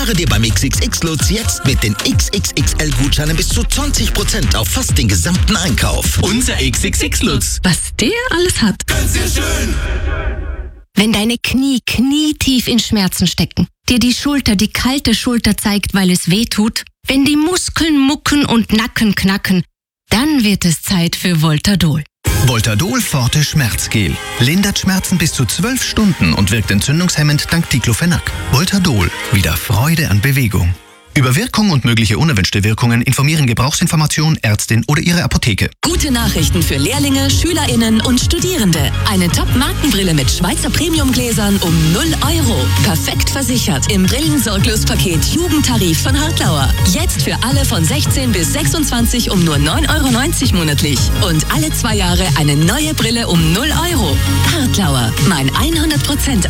Spare dir beim XXX-Lutz jetzt mit den XXXL-Gutscheinen bis zu 20% auf fast den gesamten Einkauf. Unser XXX-Lutz. Was der alles hat. Ganz sehr schön. Wenn deine Knie knietief in Schmerzen stecken, dir die Schulter die kalte Schulter zeigt, weil es weh tut, wenn die Muskeln mucken und Nacken knacken, dann wird es Zeit für Voltadol. Voltadol Forte Schmerzgel. Lindert Schmerzen bis zu 12 Stunden und wirkt entzündungshemmend dank Diclofenac. Voltadol. Wieder Freude an Bewegung. Über Wirkung und mögliche unerwünschte Wirkungen informieren Gebrauchsinformation, Ärztin oder Ihre Apotheke. Gute Nachrichten für Lehrlinge, SchülerInnen und Studierende. Eine Top-Markenbrille mit Schweizer Premiumgläsern um 0 €. Perfekt versichert im Brillensorglospaket Jugendtarif von Hartlauer. Jetzt für alle von 16 bis 26 um nur 9,90 € monatlich. Und alle 2 Jahre eine neue Brille um 0 €. Hartlauer. Mein 100%